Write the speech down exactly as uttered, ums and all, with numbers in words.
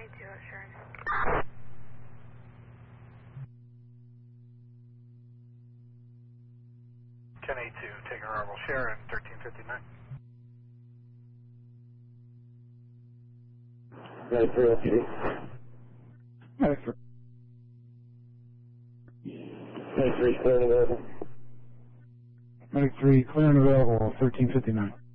two, Sharon. ten A two, taking arrival Sharon, thirteen fifty-nine. ninety-three, okay. ninety-three. ninety-three, clear and available. ninety-three, clear and available, thirteen fifty-nine.